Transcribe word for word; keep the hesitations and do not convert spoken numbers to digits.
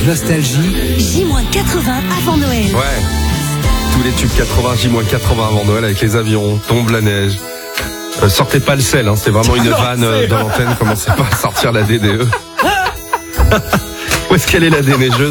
Nostalgie. J quatre-vingts avant Noël. Ouais. Tous les tubes quatre-vingts, J quatre-vingts avant Noël avec les avions, tombe la neige. Euh, sortez pas le sel, hein, c'est vraiment une vanne euh, dans l'antenne, commencez pas à sortir la D D E. Où est-ce qu'elle est la déneigeuse ?